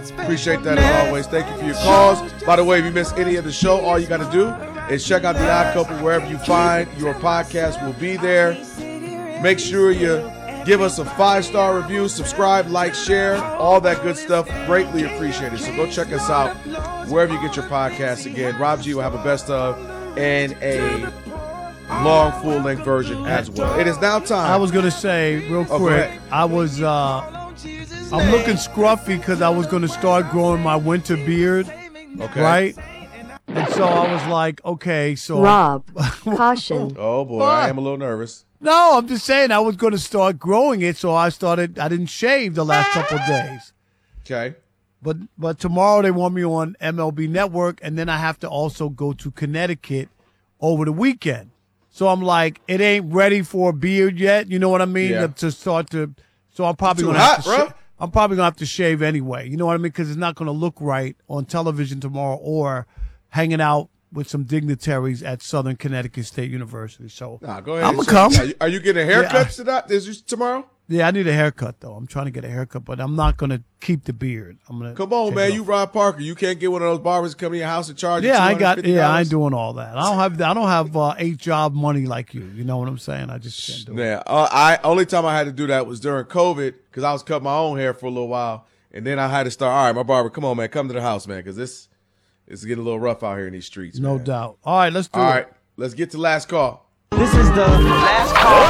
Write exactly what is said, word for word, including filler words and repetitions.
Appreciate that as always. Thank you for your calls. By the way, if you missed any of the show, all you got to do is check out The Odd Couple wherever you find your podcast. Will be there. Make sure you give us a five-star review, subscribe, like, share, all that good stuff. Greatly appreciated. So go check us out wherever you get your podcasts. Again, Rob G will have a best of and a long full-length version as well. It is now time. I was going to say real Oh, quick, I was uh, I'm looking scruffy because I was going to start growing my winter beard, Okay. right? And so I was like, okay, so Rob, caution. Oh, boy. What? I am a little nervous. No, I'm just saying I was going to start growing it, so I started. I didn't shave the last couple of days. Okay. But but tomorrow they want me on M L B Network, and then I have to also go to Connecticut over the weekend. So I'm like, it ain't ready for a beard yet. You know what I mean? Yeah. To start to. So I'm probably Too gonna hot, have to. bro. Sh- I'm probably gonna have to shave anyway. You know what I mean? Because it's not gonna look right on television tomorrow or hanging out with some dignitaries at Southern Connecticut State University. So Nah, go ahead. I'm gonna So, come. Are you, are you getting a haircut Yeah, I- tonight? Is you tomorrow? Yeah, I need a haircut though. I'm trying to get a haircut, but I'm not gonna keep the beard. I'm gonna Come on, take man. it You off. Rod Parker. You can't get one of those barbers to come to your house and charge you Yeah, I got. two hundred fifty dollars? Yeah, I ain't doing all that. I don't have. I don't have uh, eight job money like you. You know what I'm saying? I just can't do it. Yeah, uh, I only time I had to do that was during COVID because I was cutting my own hair for a little while, and then I had to start. All right, my barber, come on, man, come to the house, man, because this is getting a little rough out here in these streets. No man. doubt. All right, let's do All it. right, let's get to last call. This is the last call